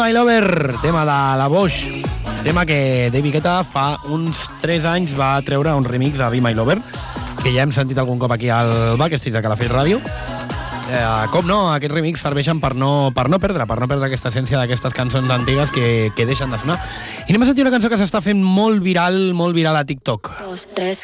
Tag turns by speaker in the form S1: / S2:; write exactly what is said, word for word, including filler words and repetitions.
S1: My Lover, tema de la Bosch, tema que David Guetta fa uns tres anys va treure un remix de Be My Lover, que ja hem sentit algun cop aquí al Backstage de Calafell Ràdio. Eh, com no, aquests remix serveixen per no, per no perdre, per no perdre aquesta essència d'aquestes cançons antigues que, que deixen de sonar. I anem a sentir una cançó que s'està fent molt viral, molt viral a TikTok.
S2: Dos, tres.